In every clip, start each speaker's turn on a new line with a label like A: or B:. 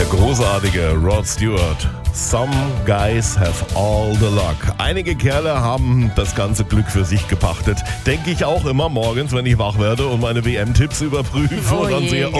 A: großartige Rod Stewart. Some guys have all the luck. Einige Kerle haben das ganze Glück für sich gepachtet. Denke ich auch immer morgens, wenn ich wach werde und meine WM-Tipps überprüfe und dann sehe,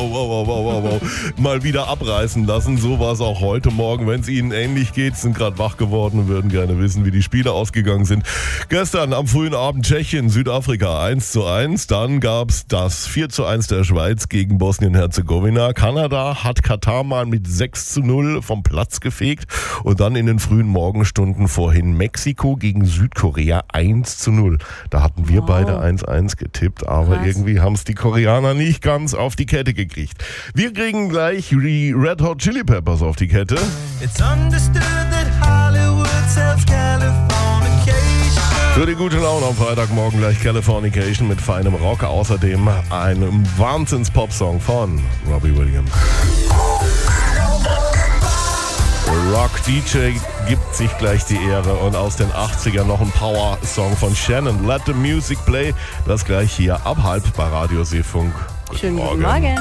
A: mal wieder abreißen lassen. So war es auch heute Morgen. Wenn es Ihnen ähnlich geht, sind gerade wach geworden und würden gerne wissen, wie die Spiele ausgegangen sind. Gestern am frühen Abend Tschechien, Südafrika 1:1. Dann gab es das 4:1 der Schweiz gegen Bosnien-Herzegowina. Kanada hat Katar mal mit 6:0 vom Platz gefegt. Und dann in den frühen Morgenstunden vorhin Mexiko gegen Südkorea 1:0. Da hatten wir beide 1:1 getippt, aber irgendwie haben es die Koreaner nicht ganz auf die Kette gekriegt. Wir kriegen gleich die Red Hot Chili Peppers auf die Kette. It's understood that Hollywood sells Californication. Für die gute Laune am Freitagmorgen gleich Californication mit feinem Rock. Außerdem ein Wahnsinns-Pop-Song von Robbie Williams. Rock DJ gibt sich gleich die Ehre und aus den 80ern noch ein Power-Song von Shannon. Let the Music Play. Das gleich hier ab 12 bei Radio Seefunk.
B: Schönen guten Morgen.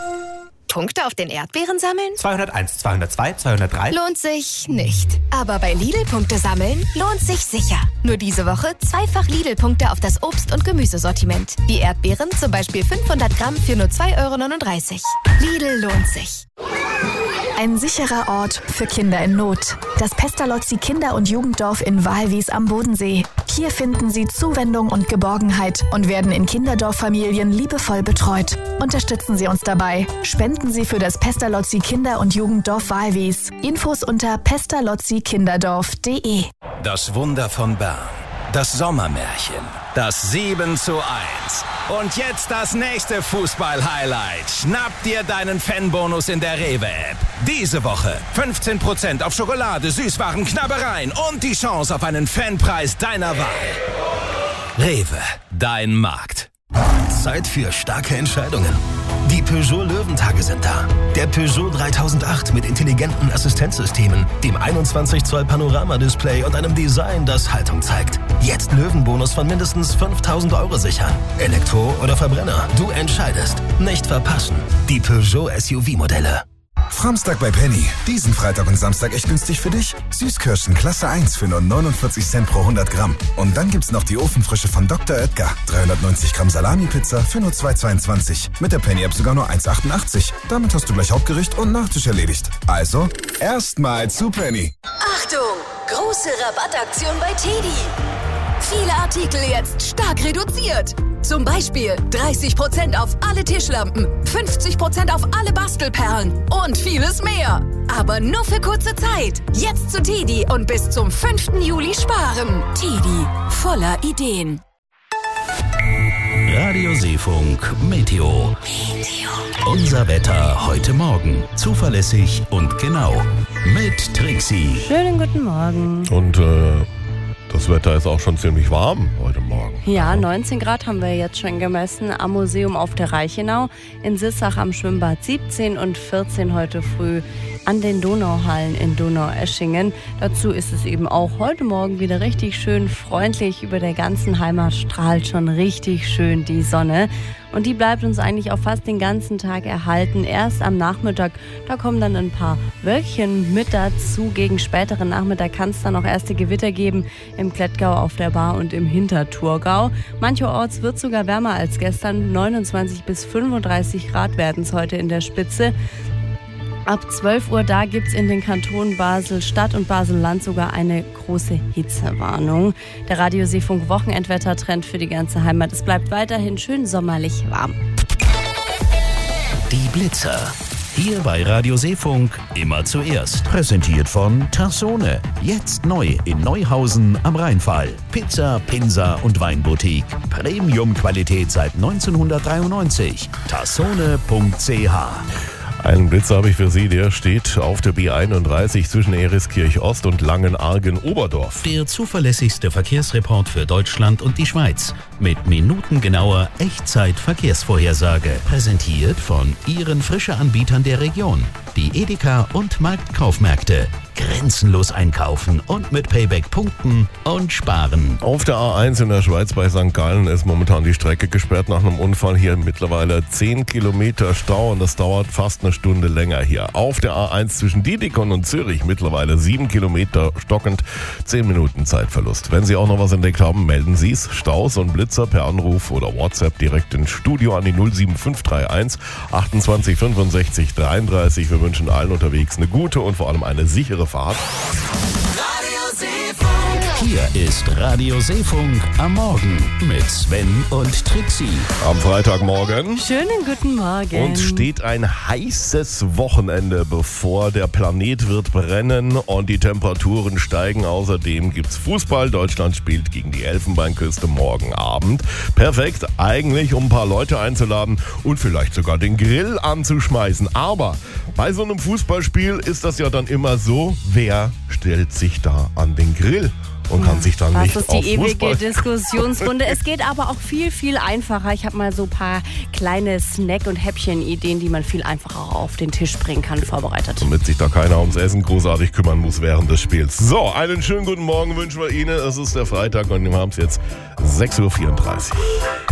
C: Punkte auf den Erdbeeren sammeln?
D: 201, 202, 203.
C: Lohnt sich nicht. Aber bei Lidl Punkte sammeln lohnt sich sicher. Nur diese Woche zweifach Lidl-Punkte auf das Obst- und Gemüsesortiment. Die Erdbeeren zum Beispiel 500 Gramm für nur 2,39 €. Lidl lohnt sich.
E: Ein sicherer Ort für Kinder in Not. Das Pestalozzi Kinder- und Jugenddorf in Walwies am Bodensee. Hier finden Sie Zuwendung und Geborgenheit und werden in Kinderdorffamilien liebevoll betreut. Unterstützen Sie uns dabei. Spenden Sie für das Pestalozzi Kinder- und Jugenddorf Walwies. Infos unter pestalozzikinderdorf.de.
F: Das Wunder von Bern. Das Sommermärchen. Das 7:1. Und jetzt das nächste Fußball-Highlight. Schnapp dir deinen Fanbonus in der Rewe-App. Diese Woche 15% auf Schokolade, Süßwaren, Knabbereien und die Chance auf einen Fanpreis deiner Wahl. Rewe, dein Markt.
G: Zeit für starke Entscheidungen. Die Peugeot Löwentage sind da. Der Peugeot 3008 mit intelligenten Assistenzsystemen, dem 21 Zoll Panoramadisplay und einem Design, das Haltung zeigt. Jetzt Löwenbonus von mindestens 5.000 € sichern. Elektro oder Verbrenner, du entscheidest. Nicht verpassen. Die Peugeot SUV-Modelle.
H: Framstag bei Penny. Diesen Freitag und Samstag echt günstig für dich. Süßkirschen Klasse 1 für nur 49 Cent pro 100 Gramm. Und dann gibt's noch die Ofenfrische von Dr. Oetker. 390 Gramm Salami-Pizza für nur 2,22. Mit der Penny-App sogar nur 1,88. Damit hast du gleich Hauptgericht und Nachtisch erledigt. Also, erstmal zu Penny.
I: Achtung! Große Rabattaktion bei TEDi. Viele Artikel jetzt stark reduziert. Zum Beispiel 30% auf alle Tischlampen, 50% auf alle Bastelperlen und vieles mehr. Aber nur für kurze Zeit. Jetzt zu TEDi und bis zum 5. Juli sparen. TEDi, voller Ideen.
F: Radio Seefunk Meteo. Unser Wetter heute Morgen. Zuverlässig und genau. Mit Trixie.
B: Schönen guten Morgen.
A: Und das Wetter ist auch schon ziemlich warm heute Morgen.
B: Ja, 19 Grad haben wir jetzt schon gemessen am Museum auf der Reichenau, in Sissach am Schwimmbad 17 und 14 heute früh an den Donauhallen in Donaueschingen. Dazu ist es eben auch heute Morgen wieder richtig schön freundlich. Über der ganzen Heimat strahlt schon richtig schön die Sonne. Und die bleibt uns eigentlich auch fast den ganzen Tag erhalten. Erst am Nachmittag, da kommen dann ein paar Wölkchen mit dazu. Gegen späteren Nachmittag kann es dann auch erste Gewitter geben im Klettgau, auf der Baar und im Hinterthurgau. Mancherorts wird es sogar wärmer als gestern. 29 bis 35 Grad werden es heute in der Spitze. Ab 12 Uhr, da gibt es in den Kantonen Basel-Stadt und Basel-Land sogar eine große Hitzewarnung. Der Radio Seefunk Wochenendwettertrend für die ganze Heimat. Es bleibt weiterhin schön sommerlich warm.
F: Die Blitzer. Hier bei Radio Seefunk immer zuerst. Präsentiert von Tassone. Jetzt neu in Neuhausen am Rheinfall. Pizza, Pinsa und Weinboutique. Premium-Qualität seit 1993. Tassone.ch.
A: Einen Blitzer habe ich für Sie, der steht auf der B31 zwischen Eriskirch Ost und Langenargen-Oberdorf.
F: Der zuverlässigste Verkehrsreport für Deutschland und die Schweiz. Mit minutengenauer Echtzeit-Verkehrsvorhersage. Präsentiert von Ihren Frische-Anbietern der Region. Die Edeka und Marktkaufmärkte. grenzenlos einkaufen und mit Payback punkten und sparen.
A: Auf der A1 in der Schweiz bei St. Gallen ist momentan die Strecke gesperrt nach einem Unfall. Hier mittlerweile 10 Kilometer Stau und das dauert fast eine Stunde länger hier. Auf der A1 zwischen Dietikon und Zürich mittlerweile 7 Kilometer stockend, 10 Minuten Zeitverlust. Wenn Sie auch noch was entdeckt haben, melden Sie es. Staus und Blitzer per Anruf oder WhatsApp direkt ins Studio an die 07531 28 65 33. Wir wünschen allen unterwegs eine gute und vor allem eine sichere Fahrt.
F: Hier ist Radio Seefunk am Morgen mit Sven und Trixie.
A: Am Freitagmorgen.
B: Schönen guten Morgen.
A: Uns steht ein heißes Wochenende bevor. Der Planet wird brennen und die Temperaturen steigen. Außerdem gibt's Fußball. Deutschland spielt gegen die Elfenbeinküste morgen Abend. Perfekt eigentlich, um ein paar Leute einzuladen und vielleicht sogar den Grill anzuschmeißen. Aber bei so einem Fußballspiel ist das ja dann immer so, wer stellt sich da an den Grill? Und kann sich dann nicht auf
B: Das ist die ewige
A: Fußball
B: Diskussionsrunde. Es geht aber auch viel, viel einfacher. Ich habe mal so ein paar kleine Snack- und Häppchen-Ideen, die man viel einfacher auf den Tisch bringen kann, vorbereitet.
A: Damit sich da keiner ums Essen großartig kümmern muss während des Spiels. So, einen schönen guten Morgen wünschen wir Ihnen. Es ist der Freitag und wir haben es jetzt 6.34 Uhr.